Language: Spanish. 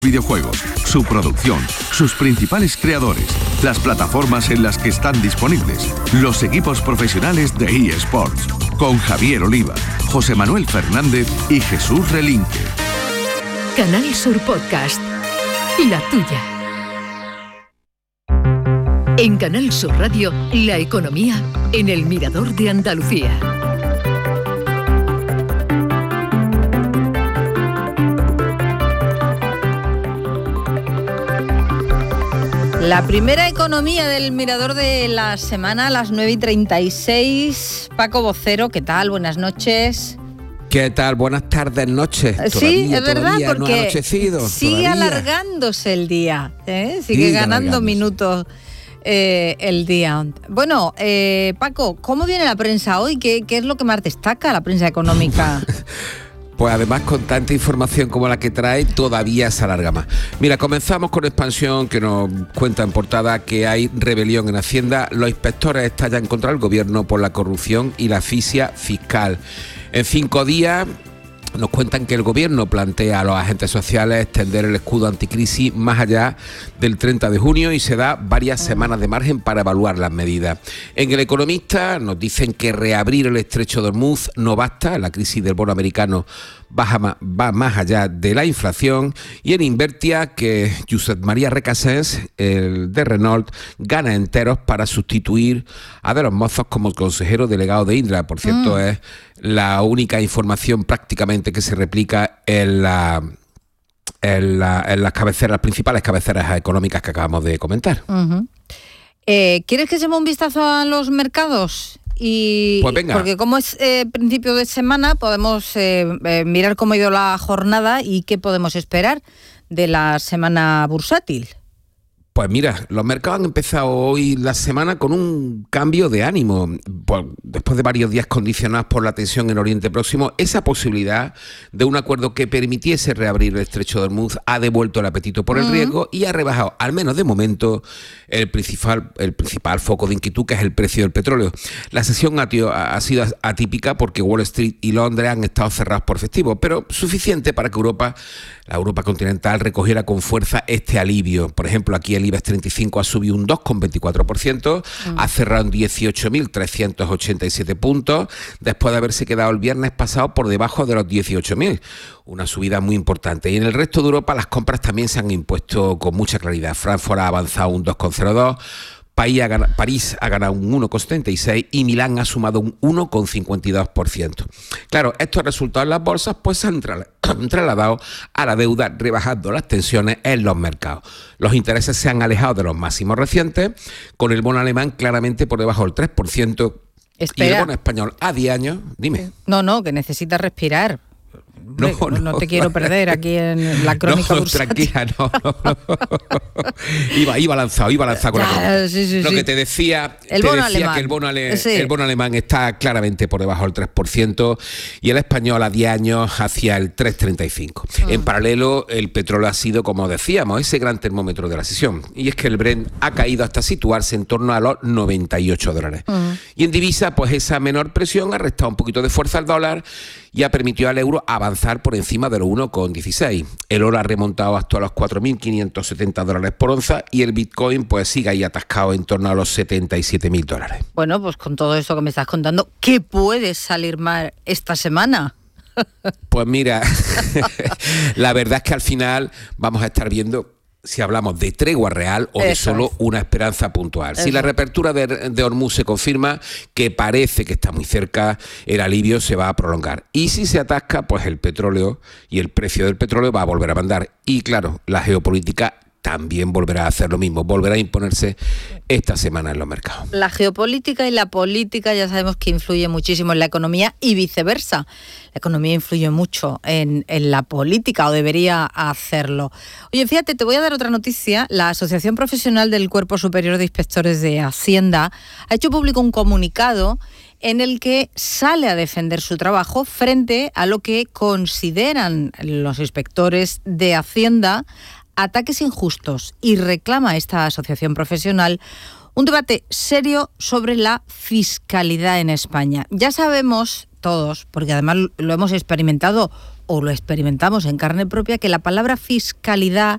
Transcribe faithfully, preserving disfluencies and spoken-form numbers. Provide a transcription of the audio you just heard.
videojuegos, su producción, sus principales creadores, las plataformas en las que están disponibles, los equipos profesionales de eSports, con Javier Oliva, José Manuel Fernández y Jesús Relinque. Canal Sur Podcast, la tuya. En Canal Sur Radio, la economía en el Mirador de Andalucía. La primera economía del Mirador de la semana a las nueve y treinta y seis. Paco Vocero, ¿qué tal? Buenas noches. ¿Qué tal? Buenas tardes, noches. Sí, todavía, es verdad, todavía porque no ha anochecido, sigue todavía. alargándose el día, ¿eh? sigue, Sigue ganando alargándose. minutos eh, el día. Bueno, eh, Paco, ¿cómo viene la prensa hoy? ¿Qué, qué es lo que más destaca la prensa económica? Pues además, con tanta información como la que trae, todavía se alarga más. Mira, comenzamos con Expansión, que nos cuenta en portada que hay rebelión en Hacienda. Los inspectores estallan contra el gobierno por la corrupción y la asfixia fiscal. En cinco días nos cuentan que el gobierno plantea a los agentes sociales extender el escudo anticrisis más allá del treinta de junio y se da varias semanas de margen para evaluar las medidas. En El Economista nos dicen que reabrir el estrecho de Hormuz no basta, la crisis del bono americano baja ma- va más allá de la inflación, y en Invertia que Josep María Recasens, el de Renault, gana enteros para sustituir a De los Mozos como consejero delegado de Indra. Por cierto, mm. es la única información prácticamente que se replica en, la, en, la, en las cabeceras, las principales cabeceras económicas que acabamos de comentar. Uh-huh. eh, ¿Quieres que echemos un vistazo a los mercados? Y pues venga. Porque como es eh, principio de semana, podemos eh, eh, mirar cómo ha ido la jornada y qué podemos esperar de la semana bursátil. Pues mira, los mercados han empezado hoy la semana con un cambio de ánimo. Pues después de varios días condicionados por la tensión en Oriente Próximo, esa posibilidad de un acuerdo que permitiese reabrir el estrecho de Hormuz ha devuelto el apetito por el uh-huh. riesgo y ha rebajado, al menos de momento, el principal, el principal foco de inquietud, que es el precio del petróleo. La sesión ha, tío, ha sido atípica porque Wall Street y Londres han estado cerrados por festivo, pero suficiente para que Europa, la Europa continental, recogiera con fuerza este alivio. Por ejemplo, aquí el IBEX treinta y cinco ha subido un dos coma veinticuatro por ciento, mm. ha cerrado en dieciocho mil trescientos ochenta y siete puntos, después de haberse quedado el viernes pasado por debajo de los dieciocho mil. Una subida muy importante. Y en el resto de Europa las compras también se han impuesto con mucha claridad. Frankfurt ha avanzado un dos coma cero dos, París ha, ganado, París ha ganado un uno coma setenta y seis y Milán ha sumado un uno coma cincuenta y dos por ciento. Claro, estos resultados en las bolsas pues se han trasladado a la deuda, rebajando las tensiones en los mercados. Los intereses se han alejado de los máximos recientes, con el bono alemán claramente por debajo del tres por ciento. Espera. Y el bono español a diez años, dime. No, no, que necesitas respirar. No, no, no, no te quiero no. perder aquí en la crónica no, bursátil. Tranquila, no, no, no. iba, iba lanzado, iba lanzado con la crónica. Sí, sí, Lo sí. que te decía, el te bono decía alemán. que el bono, ale, sí. el bono alemán está claramente por debajo del tres por ciento y el español a diez años hacia el tres coma treinta y cinco. Mm. En paralelo, el petróleo ha sido, como decíamos, ese gran termómetro de la sesión. Y es que el Brent ha caído hasta situarse en torno a los noventa y ocho dólares. Mm. Y en divisa, pues esa menor presión ha restado un poquito de fuerza al dólar y ha permitido al euro avanzar por encima de los uno coma dieciséis. El oro ha remontado hasta los cuatro mil quinientos setenta dólares por onza y el Bitcoin pues sigue ahí atascado en torno a los setenta y siete mil dólares. Bueno, pues con todo esto que me estás contando, ¿qué puede salir mal esta semana? Pues mira, la verdad es que al final vamos a estar viendo si hablamos de tregua real o Eso de solo es. una esperanza puntual. Eso. Si la reapertura de, de Hormuz se confirma, que parece que está muy cerca, el alivio se va a prolongar. Y si se atasca, pues el petróleo y el precio del petróleo va a volver a mandar. Y claro, la geopolítica también volverá a hacer lo mismo, volverá a imponerse esta semana en los mercados. La geopolítica y la política ya sabemos que influye muchísimo en la economía y viceversa. La economía influye mucho en, en la política, o debería hacerlo. Oye, fíjate, te voy a dar otra noticia. La Asociación Profesional del Cuerpo Superior de Inspectores de Hacienda ha hecho público un comunicado en el que sale a defender su trabajo frente a lo que consideran los inspectores de Hacienda ataques injustos, y reclama esta asociación profesional un debate serio sobre la fiscalidad en España. Ya sabemos todos, porque además lo hemos experimentado o lo experimentamos en carne propia, que la palabra fiscalidad